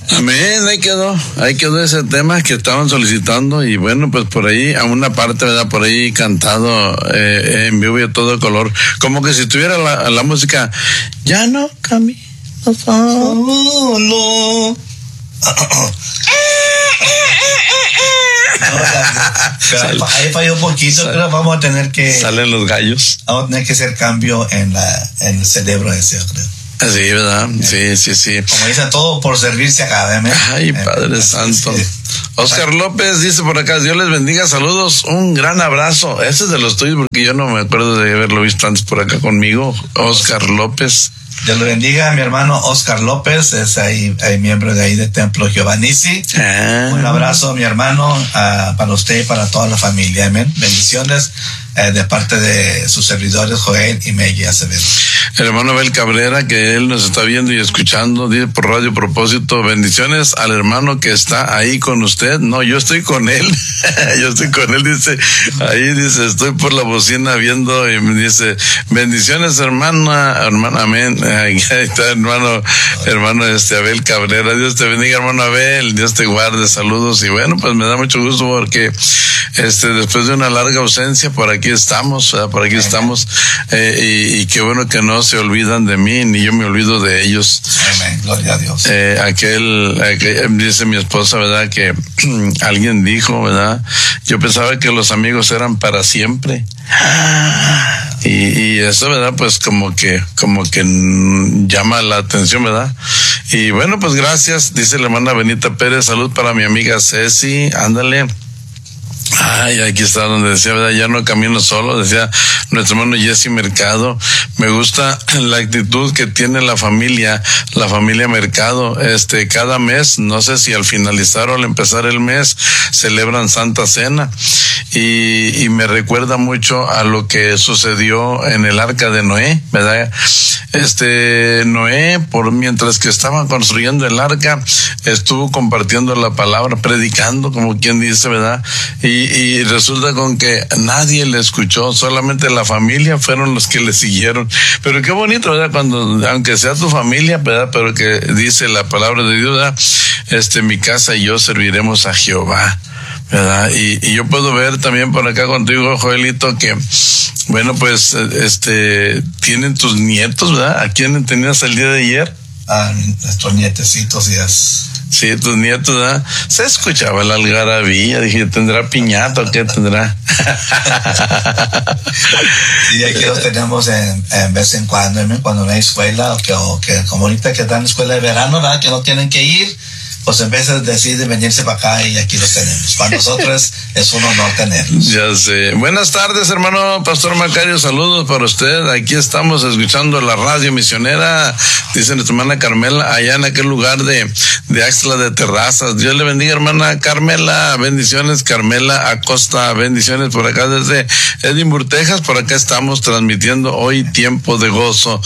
Amén, ahí quedó ese tema que estaban solicitando y bueno, pues por ahí, a una parte, ¿verdad? Por ahí cantado en vivo y a todo color, como que si tuviera la música, ya no camino solo. Ahí falló un poquito, pero vamos a tener que... Salen los gallos. Vamos a tener que hacer cambio en el cerebro ese, yo creo. Sí, ¿verdad? Sí. Como dicen, todo por servirse acá, ¿eh? Ay, Padre Santo. Oscar López dice por acá, Dios les bendiga, saludos, un gran abrazo. Ese es de los tuyos porque yo no me acuerdo de haberlo visto antes por acá conmigo. Oscar López. Dios le bendiga, mi hermano Oscar López, es ahí miembro de ahí de Templo Jehová Nisi. Un abrazo, mi hermano, para usted y para toda la familia. Amén. Bendiciones de parte de sus servidores Joel y Meggy Acevedo. El hermano Abel Cabrera, que él nos está viendo y escuchando, dice por Radio Propósito, bendiciones al hermano que está ahí con usted. No, yo estoy con él. Dice, ahí dice, estoy por la bocina viendo y me dice, bendiciones hermana, amén. Ahí está hermano Abel Cabrera. Dios te bendiga, hermano Abel, Dios te guarde, saludos. Y bueno, pues me da mucho gusto porque después de una larga ausencia, por aquí estamos, y qué bueno que no se olvidan de mí, ni yo me olvido de ellos. Amén, gloria a Dios. Aquel dice mi esposa, ¿verdad? Que alguien dijo, ¿verdad? Yo pensaba que los amigos eran para siempre. Y eso, ¿verdad? Pues como que llama la atención, ¿verdad? Y bueno, pues gracias, dice la hermana Benita Pérez, salud para mi amiga Ceci, ándale. Ay, aquí está donde decía, ¿verdad? Ya no camino solo, decía nuestro hermano Jesse Mercado. Me gusta la actitud que tiene la familia Mercado. Cada mes, no sé si al finalizar o al empezar el mes, celebran Santa Cena. Y me recuerda mucho a lo que sucedió en el arca de Noé, ¿verdad? Noé, mientras que estaban construyendo el arca, estuvo compartiendo la palabra, predicando, como quien dice, ¿verdad? Y resulta con que nadie le escuchó, solamente la familia fueron los que le siguieron. Pero qué bonito, ¿verdad? Cuando, aunque sea tu familia, ¿verdad? Pero que dice la palabra de Dios, ¿verdad? Mi casa y yo serviremos a Jehová, ¿verdad? Y yo puedo ver también por acá contigo, Joelito, que bueno, pues tienen tus nietos, ¿verdad? ¿A quién tenías el día de ayer? A nuestros nietecitos, yes. Sí, tus nietos, ¿verdad? Se escuchaba la algarabía, dije, ¿tendrá piñata o qué tendrá? Sí, aquí los tenemos en vez en cuando no hay escuela, o que como ahorita que están en escuela de verano, ¿verdad? Que no tienen que ir, pues en vez deciden venirse para acá y aquí los tenemos. Para nosotros es un honor tenerlos. Ya sé. Buenas tardes, hermano Pastor Macario, saludos para usted. Aquí estamos escuchando la radio misionera, dice nuestra hermana Carmela, allá en aquel lugar de Axtla de Terrazas. Dios le bendiga, hermana Carmela. Bendiciones, Carmela Acosta. Bendiciones por acá desde Edinburgh, Texas. Por acá estamos transmitiendo hoy tiempo de gozo.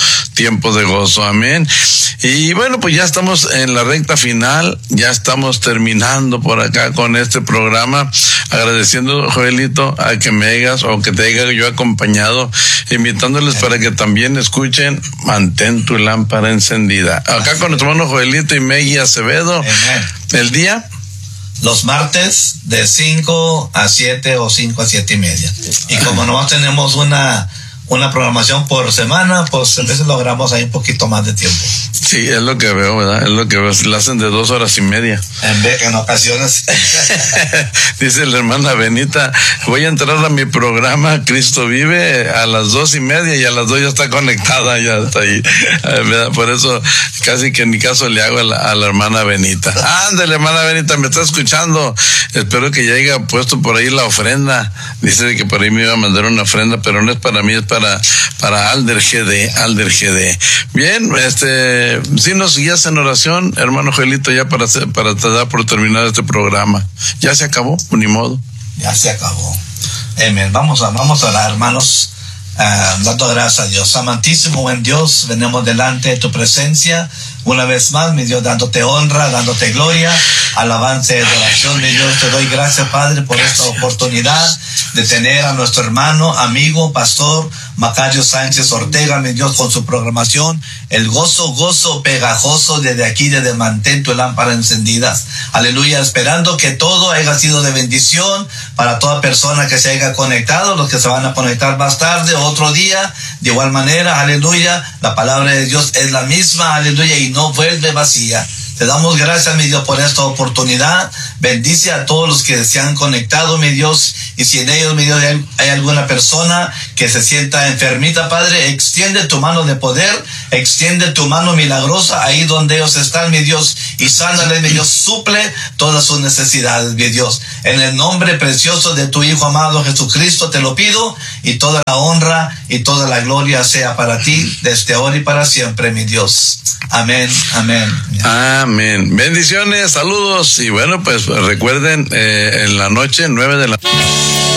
Amén. Y bueno, pues ya estamos en la recta final. Ya estamos terminando por acá con este programa, agradeciendo, Joelito, a que me hagas o que te haya yo acompañado, invitándoles para que también escuchen Mantén tu lámpara encendida. Acá con nuestro hermano Joelito y Meggy Acevedo. Amén. El día, los martes de 5 a 7 o 5 a 7:30. Y como nomás tenemos una programación por semana, pues a veces logramos ahí un poquito más de tiempo. Sí, es lo que veo, ¿verdad? Es lo que veo. La hacen de 2 horas y media. En ocasiones. Dice la hermana Benita, voy a entrar a mi programa Cristo Vive a las 2:30 y a las 2 ya está conectada, ya está ahí. Por eso casi que ni caso le hago a la hermana Benita. Ándale, hermana Benita, me está escuchando. Espero que ya haya puesto por ahí la ofrenda. Dice que por ahí me iba a mandar una ofrenda, pero no es para mí, es para Alder GD. Bien, si nos guías en oración, hermano Joelito, ya para te dar por terminar este programa. Ya se acabó, ni modo. Ya se acabó. Amén. Vamos a orar, hermanos, dando gracias a Dios. Amantísimo buen Dios, venimos delante de tu presencia una vez más, mi Dios, dándote honra, dándote gloria, alabanza y adoración, mi Dios. Te doy gracias, Padre, por esta oportunidad de tener a nuestro hermano, amigo, pastor Macario Sánchez Ortega, mi Dios, con su programación, el gozo pegajoso desde aquí, desde mantén tu lámpara encendida. Aleluya, esperando que todo haya sido de bendición para toda persona que se haya conectado, los que se van a conectar más tarde, otro día, de igual manera, aleluya, la palabra de Dios es la misma, aleluya, y no vuelve vacía. Te damos gracias, mi Dios, por esta oportunidad. Bendice a todos los que se han conectado, mi Dios. Y si en ellos, mi Dios, hay alguna persona que se sienta enfermita, Padre, extiende tu mano de poder, extiende tu mano milagrosa ahí donde ellos están, mi Dios, y sánale, mi Dios, suple todas sus necesidades, mi Dios. En el nombre precioso de tu Hijo amado Jesucristo te lo pido, y toda la honra y toda la gloria sea para ti, desde ahora y para siempre, mi Dios. Amén, amén. Amén. Bendiciones, saludos, y bueno, pues recuerden, en la noche, 9 de la